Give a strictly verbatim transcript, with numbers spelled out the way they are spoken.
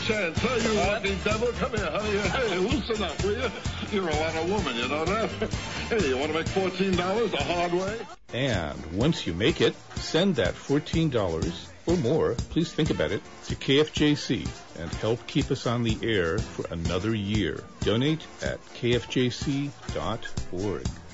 chance, huh? You lucky devil. Come here, honey. Hey, loosen up, will you? You're a lot of woman, you know that? Hey, you want to make fourteen dollars the hard way? And once you make it, send that fourteen dollars or more, please think about it, to K F J C and help keep us on the air for another year. Donate at K F J C dot org.